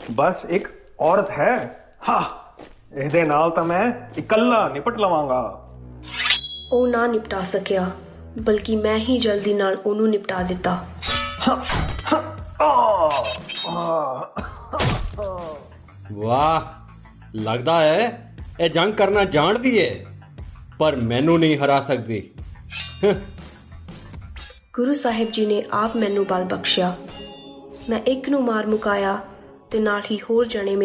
बस एक औरत है। हाँ, ਇਹਦੇ ਨਾਲ ਤਾਂ ਮੈਂ ਇਕੱਲਾ ਨਿਪਟ ਲਵਾਂਗਾ। ਉਹ ਨਾ ਨਿਪਟਾ ਸਕਿਆ, ਬਲਕਿ ਮੈਂ ਹੀ ਜਲਦੀ ਨਾਲ ਉਹਨੂੰ ਨਿਪਟਾ ਦਿੱਤਾ। वाह, लगता है ये जंग करना जानती है, पर मैनू नहीं हरा सकती। ਗੁਰੂ ਸਾਹਿਬ ਜੀ ਨੇ ਆਪ ਮੈਨੂੰ ਬਲ ਬਖਸ਼ਿਆ। ਮੈਂ ਇੱਕ ਨੂੰ ਮਾਰ ਮੁਕਾਇਆ ਤੇ ਨਾਲ ਹੀ ਹੋਰ ਜਣੇ